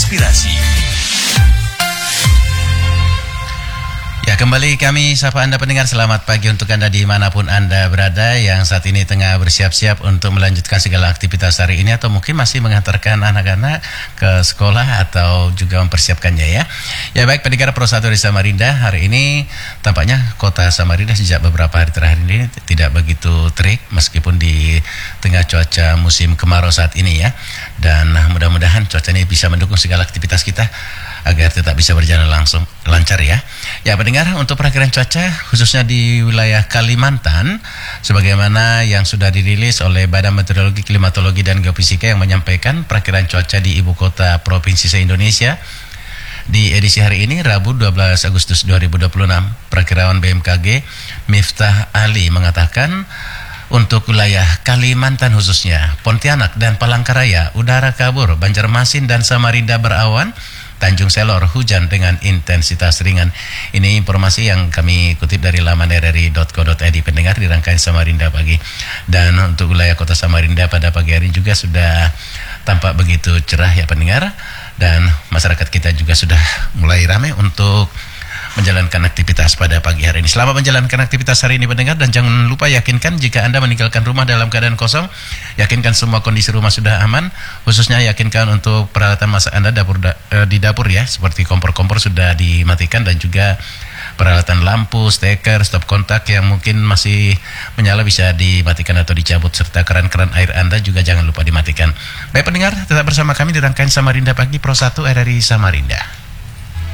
Inspirasi. Ya, kembali kami sapa Anda pendengar, selamat pagi untuk Anda dimanapun Anda berada yang saat ini tengah bersiap-siap untuk melanjutkan segala aktivitas hari ini atau mungkin masih mengantarkan anak-anak ke sekolah atau juga mempersiapkannya ya. Ya baik pendengar Pro 1 di Samarinda, hari ini tampaknya kota Samarinda sejak beberapa hari terakhir ini tidak begitu terik meskipun di tengah cuaca musim kemarau saat ini ya. Dan mudah-mudahan cuaca ini bisa mendukung segala aktivitas kita agar tetap bisa berjalan langsung lancar ya. Ya pendengar, untuk perakiraan cuaca khususnya di wilayah Kalimantan sebagaimana yang sudah dirilis oleh Badan Meteorologi, Klimatologi dan Geofisika yang menyampaikan perakiraan cuaca di ibu kota provinsi se-Indonesia di edisi hari ini Rabu 12 Agustus 2026. Perakiraan BMKG Miftah Ali mengatakan untuk wilayah Kalimantan khususnya Pontianak dan Palangkaraya udara kabur, Banjarmasin dan Samarinda berawan, Tanjung Selor hujan dengan intensitas ringan. Ini informasi yang kami kutip dari laman rri.co.id pendengar di rangkaian Samarinda pagi. Dan untuk wilayah kota Samarinda pada pagi hari juga sudah tampak begitu cerah ya pendengar. Dan masyarakat kita juga sudah mulai ramai untuk menjalankan aktivitas pada pagi hari ini. Selamat menjalankan aktivitas hari ini pendengar, dan jangan lupa yakinkan jika Anda meninggalkan rumah dalam keadaan kosong, yakinkan semua kondisi rumah sudah aman, khususnya yakinkan untuk peralatan masak Anda di dapur ya, seperti kompor-kompor sudah dimatikan dan juga peralatan lampu, steker, stop kontak yang mungkin masih menyala bisa dimatikan atau dicabut, serta keran-keran air Anda juga jangan lupa dimatikan. Baik pendengar, tetap bersama kami di rangkaian Samarinda Pagi Pro 1 RRI Samarinda.